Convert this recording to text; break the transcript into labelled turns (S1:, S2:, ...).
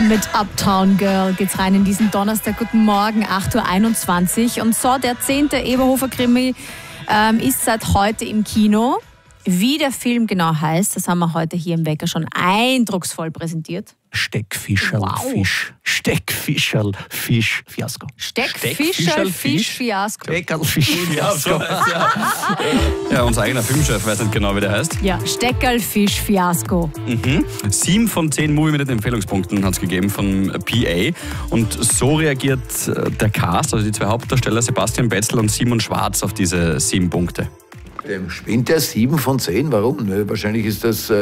S1: Mit Uptown Girl geht's rein in diesen Donnerstag. Guten Morgen, 8.21 Uhr. Und so, der 10. Eberhofer-Krimi ist seit heute im Kino. Wie der Film genau heißt, das haben wir heute hier im Wecker schon eindrucksvoll präsentiert.
S2: Steckfischerl-Fisch. Steckfischerl-Fisch-Fiasko.
S1: Steckfischerl-Fisch-Fiasko.
S2: Steckerl-Fisch-Fiasko.
S3: Ja, unser eigener Filmchef weiß nicht genau, wie der heißt.
S1: Ja, Steckerl-Fisch-Fiasko.
S3: 7 von 10 Movie-Minute-Empfehlungspunkten hat es gegeben von PA. Und so reagiert der Cast, also die zwei Hauptdarsteller Sebastian Betzel und Simon Schwarz, auf diese 7 Punkte.
S4: Spinnt der 7 von 10? Warum? Wahrscheinlich ist das